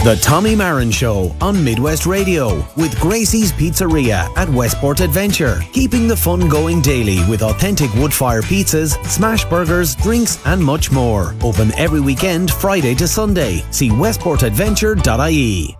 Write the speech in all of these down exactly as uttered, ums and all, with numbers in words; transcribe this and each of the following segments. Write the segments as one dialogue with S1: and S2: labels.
S1: The Tommy Marin Show on Midwest Radio with Gracie's Pizzeria at Westport Adventure. Keeping the fun going daily with authentic wood-fire pizzas, smash burgers, drinks and much more. Open every weekend, Friday to Sunday. See westport adventure dot I E.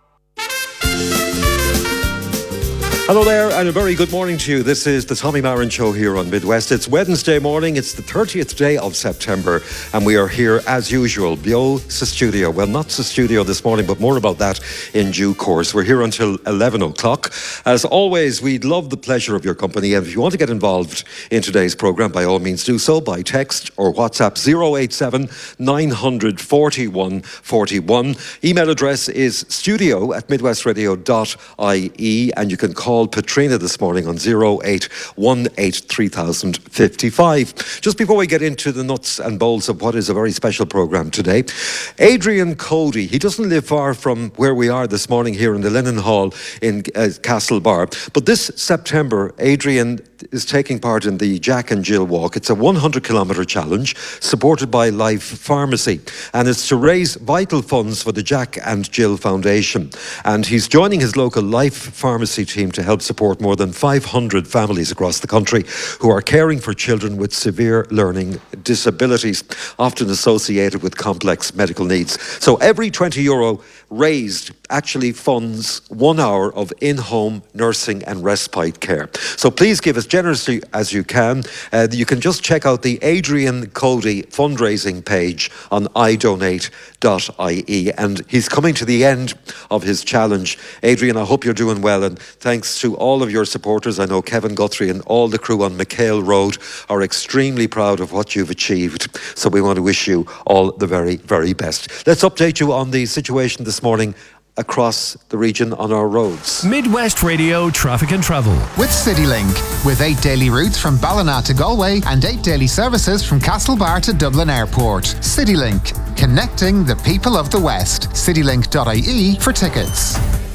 S2: Hello there and a very good morning to you. This is the Tommy Marin Show here on Midwest. It's Wednesday morning, it's the thirtieth day of September and we are here as usual, Bio sa studio. Well, not sa studio this morning, but more about that in due course. We're here until eleven o'clock. As always, we'd love the pleasure of your company, and if you want to get involved in today's programme, by all means do so by text or WhatsApp zero eight seven nine hundred forty-one forty-one. Email address is studio at midwest radio dot I E, and you can call Patrina this morning on zero eight one eight three thousand fifty-five. Just before we get into the nuts and bolts of what is a very special programme today, Adrian Cody, he doesn't live far from where we are this morning here in the Lennon Hall in uh, Castlebar, but this September Adrian is taking part in the Jack and Jill Walk. It's a one hundred kilometre challenge supported by Life Pharmacy, and it's to raise vital funds for the Jack and Jill Foundation, and he's joining his local Life Pharmacy team to help support more than five hundred families across the country who are caring for children with severe learning disabilities, often associated with complex medical needs. So every twenty euro raised actually funds one hour of in-home nursing and respite care. So please give as generously as you can. Uh, you can just check out the Adrian Cody fundraising page on i donate dot I E, and he's coming to the end of his challenge. Adrian, I hope you're doing well, and thanks to all of your supporters. I know Kevin Guthrie and all the crew on McHale Road are extremely proud of what you've achieved. So we want to wish you all the very, very best. Let's update you on the situation this morning across the region on our roads.
S3: Midwest Radio Traffic and Travel.
S4: With CityLink. With eight daily routes from Ballina to Galway and eight daily services from Castlebar to Dublin Airport. CityLink. Connecting the people of the West. citylink dot I E for tickets.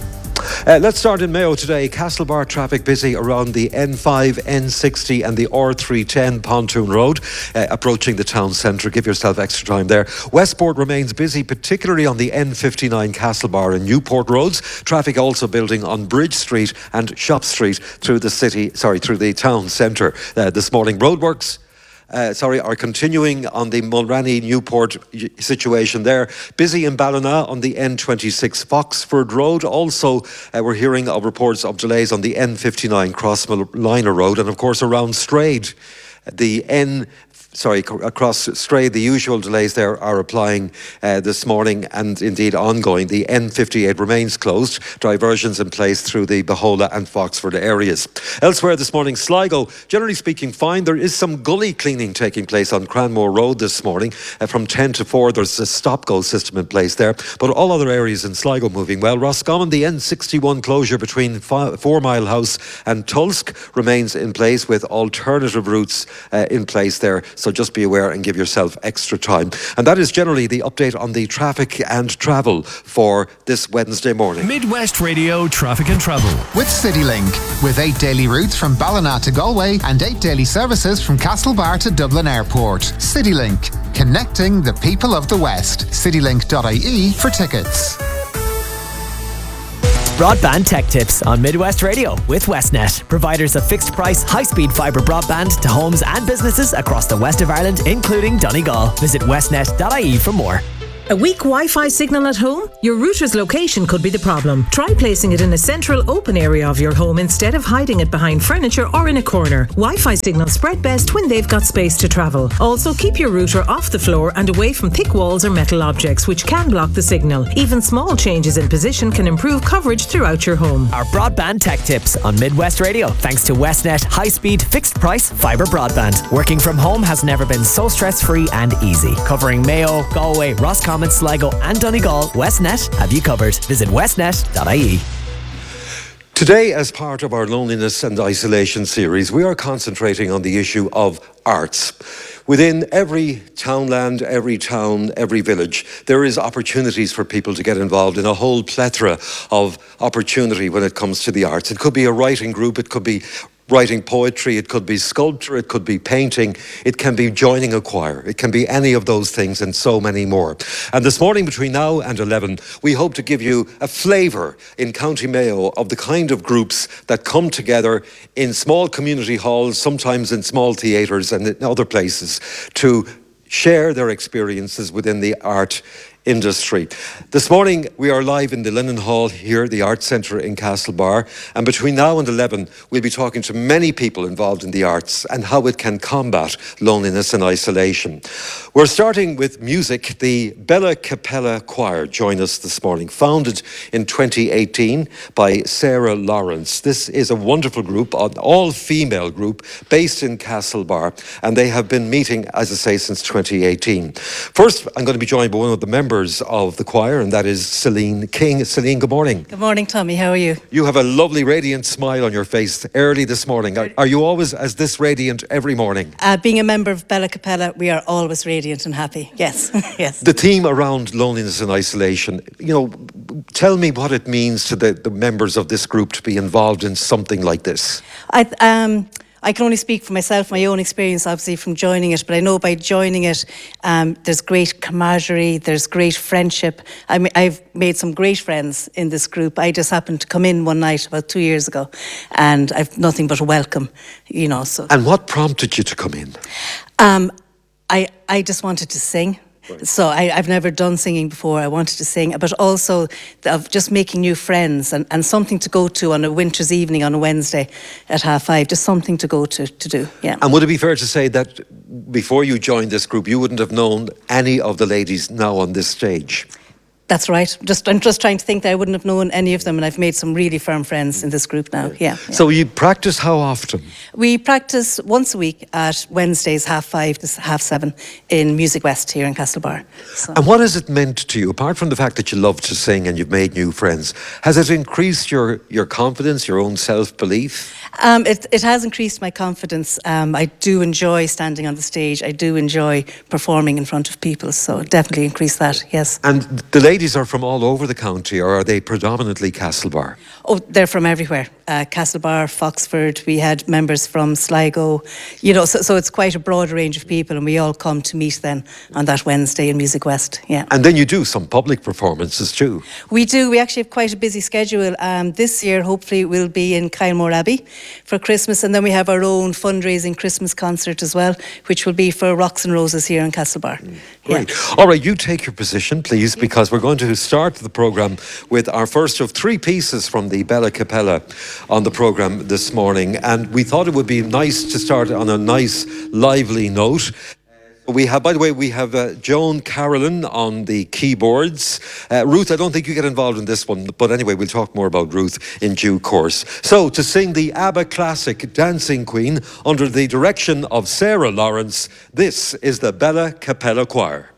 S2: Uh, let's start in Mayo today. Castlebar traffic busy around the N five, N sixty and the R three ten Pontoon Road, uh, approaching the town centre. Give yourself extra time there. Westport remains busy, particularly on the N fifty-nine Castlebar and Newport roads. Traffic also building on Bridge Street and Shop Street through the city, sorry, through the town centre uh, this morning. Roadworks Uh, sorry, are continuing on the Mulranny Newport situation there. Busy in Ballina on the N twenty-six Foxford Road. Also, uh, we're hearing of reports of delays on the N fifty-nine Crossmolina Road, and of course around Strade. The N Sorry, across Stray, the usual delays there are applying uh, this morning and indeed ongoing. The N fifty-eight remains closed. Diversions in place through the Behola and Foxford areas. Elsewhere this morning, Sligo, generally speaking, fine. There is some gully cleaning taking place on Cranmore Road this morning. Uh, from ten to four, there's a stop-go system in place there. But all other areas in Sligo moving well. Roscommon, the N sixty-one closure between Four Mile House and Tulsk remains in place with alternative routes uh, in place there. So just be aware and give yourself extra time. And that is generally the update on the traffic and travel for this Wednesday morning.
S3: Midwest Radio Traffic and Travel.
S4: With CityLink. With eight daily routes from Ballina to Galway and eight daily services from Castlebar to Dublin Airport. CityLink. Connecting the people of the West. citylink dot I E for tickets.
S5: Broadband Tech Tips on Midwest Radio with Westnet, providers of fixed price, high-speed fibre broadband to homes and businesses across the west of Ireland, including Donegal. Visit westnet dot I E for more.
S6: A weak Wi-Fi signal at home? Your router's location could be the problem. Try placing it in a central open area of your home instead of hiding it behind furniture or in a corner. Wi-Fi signals spread best when they've got space to travel. Also, keep your router off the floor and away from thick walls or metal objects which can block the signal. Even small changes in position can improve coverage throughout your home.
S5: Our Broadband Tech Tips on Midwest Radio, thanks to Westnet high-speed, fixed-price fibre broadband. Working from home has never been so stress-free and easy. Covering Mayo, Galway, Roscommon, Sligo and Donegal, Westnet have you covered. Visit westnet dot I E.
S2: Today, as part of our loneliness and isolation series, we are concentrating on the issue of arts. Within every townland, every town, every village, there is opportunities for people to get involved in a whole plethora of opportunity when it comes to the arts. It could be a writing group, it could be writing poetry, it could be sculpture, it could be painting, it can be joining a choir, it can be any of those things and so many more. And this morning between now and eleven, we hope to give you a flavour in County Mayo of the kind of groups that come together in small community halls, sometimes in small theatres and in other places, to share their experiences within the art industry. This morning we are live in the Linen Hall here, the Arts Centre in Castlebar, and between now and eleven we'll be talking to many people involved in the arts and how it can combat loneliness and isolation. We're starting with music. The Bella Capella Choir join us this morning, founded in twenty eighteen by Sarah Lawrence. This is a wonderful group, an all-female group based in Castlebar, and they have been meeting, as I say, since twenty eighteen. First, I'm going to be joined by one of the members of the choir, and that is Celine King. Celine, good morning.
S7: Good morning, Tommy. How are you?
S2: You have a lovely radiant smile on your face early this morning. Are, are you always as this radiant every morning?
S7: Uh, being a member of Bella Capella, we are always radiant and happy. Yes, yes.
S2: The theme around loneliness and isolation, you know, tell me what it means to the, the members of this group to be involved in something like this.
S7: I um. I can only speak for myself, my own experience, obviously, from joining it. But I know by joining it, um, there's great camaraderie, there's great friendship. I mean, I've made some great friends in this group. I just happened to come in one night about two years ago, and I've nothing but a welcome, you know. So.
S2: And what prompted you to come in?
S7: Um, I I just wanted to sing. Right. So I, I've never done singing before. I wanted to sing, but also of just making new friends and, and something to go to on a winter's evening on a Wednesday at half five. Just something to go to to do. Yeah.
S2: And would it be fair to say that before you joined this group, you wouldn't have known any of the ladies now on this stage?
S7: That's right. Just I'm just trying to think that I wouldn't have known any of them, and I've made some really firm friends in this group now. Yeah. yeah.
S2: So you practice how often?
S7: We practice once a week at Wednesdays, half five to half seven in Music West here in Castlebar. So.
S2: And what has it meant to you, apart from the fact that you love to sing and you've made new friends? Has it increased your, your confidence, your own self-belief?
S7: Um, it, it has increased my confidence. Um, I do enjoy standing on the stage. I do enjoy performing in front of people. So definitely increased that, yes.
S2: And the ladies are from all over the county, or are they predominantly Castlebar?
S7: Oh, they're from everywhere. Uh, Castlebar, Foxford, we had members from Sligo, you know, so, so it's quite a broad range of people, and we all come to meet then on that Wednesday in Music West, yeah.
S2: And then you do some public performances too?
S7: We do, we actually have quite a busy schedule. Um, this year, hopefully, we'll be in Kylemore Abbey for Christmas, and then we have our own fundraising Christmas concert as well, which will be for Rocks and Roses here in Castlebar. Mm,
S2: great.
S7: Yeah.
S2: All right, you take your position, please, because we're going to start the programme with our first of three pieces from the Bella Capella on the programme this morning, and we thought it would be nice to start on a nice lively note. We have, by the way, we have uh, Joan Carolyn on the keyboards. Uh, Ruth, I don't think you get involved in this one, but anyway, we'll talk more about Ruth in due course. So, to sing the ABBA classic Dancing Queen under the direction of Sarah Lawrence, this is the Bella Capella Choir.